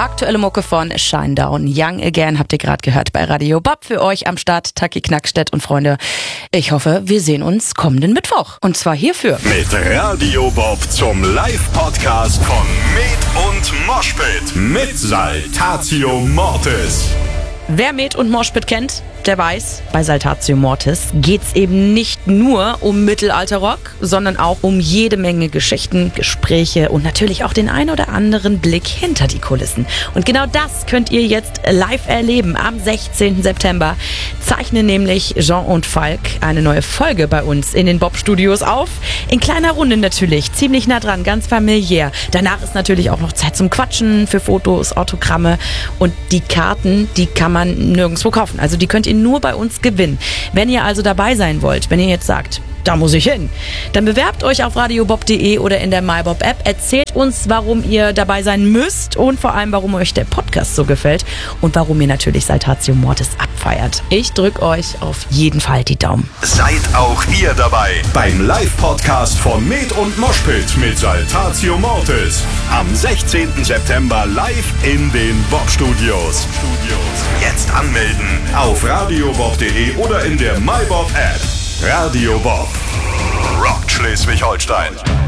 Aktuelle Mucke von Shinedown, Young Again, habt ihr gerade gehört bei Radio Bob. Für euch am Start Taki Knackstedt und Freunde. Ich hoffe, wir sehen uns kommenden Mittwoch. Und zwar hierfür. Mit Radio Bob zum Live-Podcast von Med und Moshpit mit Saltatio Mortis. Wer Med und Moshpit kennt, der weiß, bei Saltatio Mortis geht's eben nicht nur um Mittelalterrock, sondern auch um jede Menge Geschichten, Gespräche und natürlich auch den ein oder anderen Blick hinter die Kulissen. Und genau das könnt ihr jetzt live erleben. Am 16. September zeichnen nämlich Jean und Falk eine neue Folge bei uns in den Bob-Studios auf. In kleiner Runde natürlich, ziemlich nah dran, ganz familiär. Danach ist natürlich auch noch Zeit zum Quatschen, für Fotos, Autogramme. Und die Karten, die kann man nirgendwo kaufen. Also die könnt ihr nur bei uns gewinnen. Wenn ihr also dabei sein wollt, wenn ihr jetzt sagt, da muss ich hin, dann bewerbt euch auf radiobob.de oder in der MyBob-App. Erzählt uns, warum ihr dabei sein müsst und vor allem, warum euch der Podcast so gefällt und warum ihr natürlich Saltatio Mortis abfeiert. Ich drücke euch auf jeden Fall die Daumen. Seid auch ihr dabei beim Live-Podcast von Med und Moshpit mit Saltatio Mortis. Am 16. September live in den Bob-Studios. Jetzt anmelden auf radiobob.de oder in der MyBob-App. Radio Bob. Rockt Schleswig-Holstein.